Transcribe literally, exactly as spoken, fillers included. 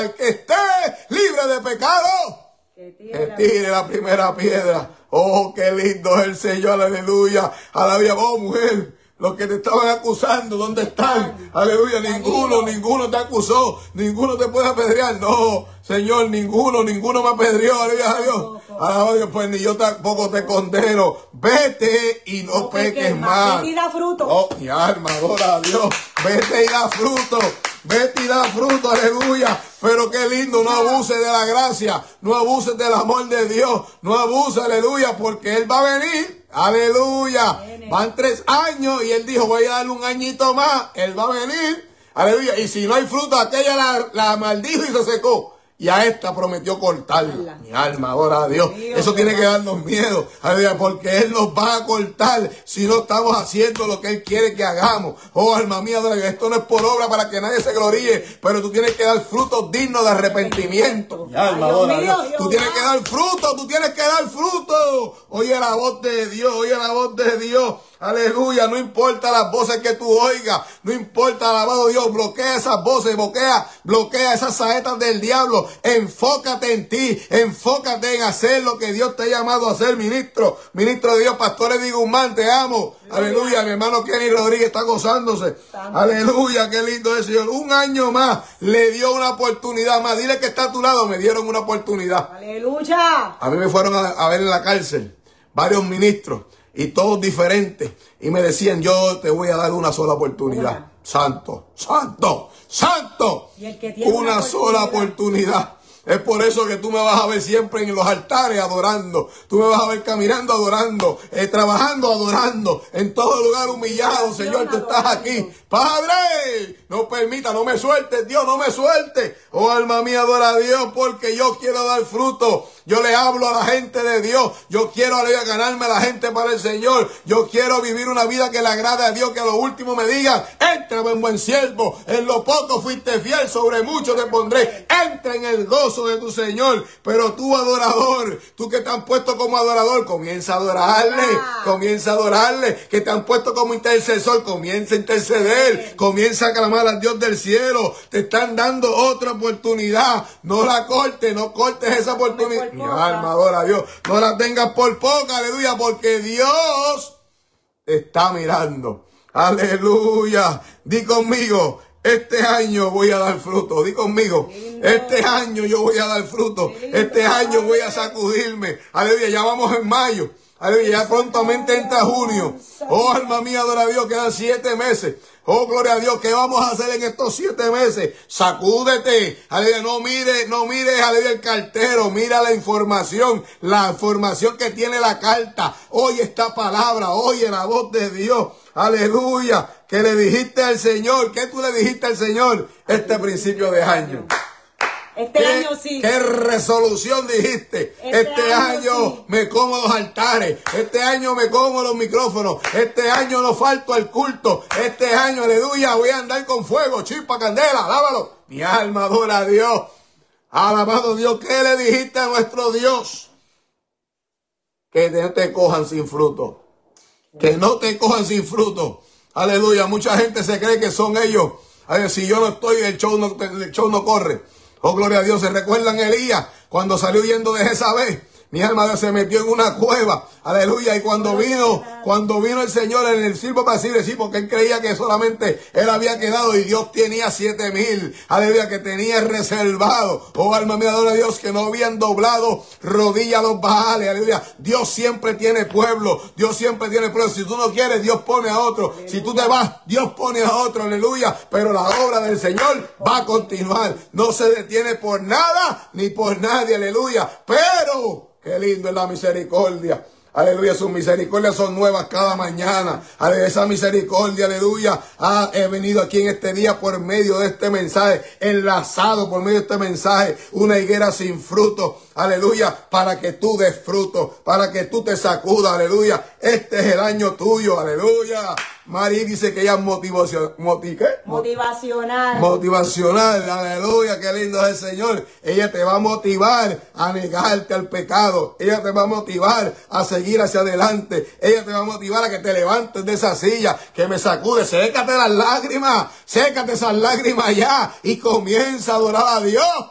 al que esté libre de pecado, que tire, que tire la primera piedra. Oh, qué lindo es el Señor, aleluya. Aleluya, oh mujer, los que te estaban acusando, ¿dónde están? Aleluya, ninguno, ninguno te acusó, ninguno te puede apedrear. No, Señor, ninguno, ninguno me apedreó, aleluya a Dios. Alaba a Dios, pues ni yo tampoco te condeno. Vete y no, no peques más. Vete y da fruto. Oh, mi alma, adora a Dios. Vete y da fruto. Vete y da fruto, aleluya. Pero qué lindo, no abuses de la gracia, no abuses del amor de Dios, no abuses, aleluya, porque Él va a venir, aleluya. Van tres años y Él dijo, voy a darle un añito más, Él va a venir, aleluya. Y si no hay fruto, aquella la, la maldijo y se secó. Y a esta prometió cortarla. Mi alma, adora a Dios. Dios Eso tiene que darnos miedo. Aleluya, porque Él nos va a cortar si no estamos haciendo lo que Él quiere que hagamos. Oh, alma mía, adora, esto no es por obra para que nadie se gloríe, pero tú tienes que dar frutos dignos de arrepentimiento. Mi alma, adora a Dios. Tú tienes que dar fruto, tú tienes que dar fruto. Oye la voz de Dios, oye la voz de Dios. Aleluya, no importa las voces que tú oigas, no importa, alabado Dios, bloquea esas voces, bloquea, bloquea esas saetas del diablo, enfócate en ti, enfócate en hacer lo que Dios te ha llamado a hacer, ministro, ministro de Dios, Pastor Eddie Guzmán, te amo, aleluya, aleluya mi hermano Kenny Rodríguez está gozándose, Santo. Aleluya, qué lindo es Señor, un año más, le dio una oportunidad más, dile que está a tu lado, me dieron una oportunidad, aleluya, a mí me fueron a, a ver en la cárcel, varios ministros, y todos diferentes. Y me decían, yo te voy a dar una sola oportunidad. Una. Santo, santo, santo. ¿Y el que tiene una, una sola oportunidad. Es por eso que tú me vas a ver siempre en los altares adorando. Tú me vas a ver caminando adorando, eh, trabajando adorando, en todo lugar humillado. Señor, tú estás aquí. Padre, no permita, no me sueltes, Dios, no me sueltes. Oh, alma mía, adora a Dios porque yo quiero dar fruto. Yo le hablo a la gente de Dios. Yo quiero aleluya, ganarme a la gente para el Señor. Yo quiero vivir una vida que le agrade a Dios. Que a lo último me digan, entra en buen siervo. En lo poco fuiste fiel, sobre mucho te pondré. Entra en el gozo de tu Señor. Pero tú, adorador, tú que te han puesto como adorador, comienza a adorarle. Comienza a adorarle. Que te han puesto como intercesor, comienza a interceder. Comienza a clamar al Dios del cielo. Te están dando otra oportunidad. No la cortes, no cortes esa oportunidad. Mi alma adora a Dios. No la tengas por poca, aleluya, porque Dios está mirando. Aleluya. Di conmigo, este año voy a dar fruto. Di conmigo, este año yo voy a dar fruto. Este año voy a sacudirme. Aleluya, ya vamos en mayo. Aleluya, ya prontamente entra junio. Oh, alma mía, adora a Dios, quedan siete meses. Oh, gloria a Dios, ¿qué vamos a hacer en estos siete meses? Sacúdete, aleluya, no mire, no mire, aleluya, el cartero, mira la información, la información que tiene la carta. Oye esta palabra, oye la voz de Dios, aleluya, que le dijiste al Señor, ¿qué tú le dijiste al Señor este principio de año? Este ¿Qué, año sí. ¿Qué resolución dijiste? Este, este año, año sí. Me como los altares. Este año me como los micrófonos. Este año no falto al culto. Este año, aleluya, voy a andar con fuego, chispa, candela, alábalo. Mi alma adora a Dios. Alabado Dios. ¿Qué le dijiste a nuestro Dios? Que no te cojan sin fruto. Que no te cojan sin fruto. Aleluya. Mucha gente se cree que son ellos. A ver, si yo no estoy, el show no, el show no corre. Oh, gloria a Dios. ¿Se recuerdan Elías cuando salió huyendo de Jezabel? Mi alma se metió en una cueva. Aleluya. Y cuando vino, cuando vino el Señor en el siervo pasible, sí, porque él creía que solamente él había quedado y Dios tenía siete mil. Aleluya, que tenía reservado. Oh, alma mía, adora a Dios, que no habían doblado rodillas a los Baales. Aleluya. Dios siempre tiene pueblo. Dios siempre tiene pueblo. Si tú no quieres, Dios pone a otro. Aleluya. Si tú te vas, Dios pone a otro. Aleluya. Pero la obra del Señor va a continuar. No se detiene por nada ni por nadie. Aleluya. Pero qué lindo es la misericordia. Aleluya, sus misericordias son nuevas cada mañana. Aleluya, esa misericordia, aleluya, ha he venido aquí en este día por medio de este mensaje, enlazado por medio de este mensaje, una higuera sin fruto. Aleluya, para que tú des fruto, para que tú te sacudas, aleluya. Este es el año tuyo, aleluya. María dice que ella es motivación, moti, ¿qué? motivacional. Motivacional, aleluya, qué lindo es el Señor. Ella te va a motivar a negarte al pecado. Ella te va a motivar a seguir hacia adelante. Ella te va a motivar a que te levantes de esa silla, que me sacude. Sécate las lágrimas, sécate esas lágrimas ya y comienza a adorar a Dios.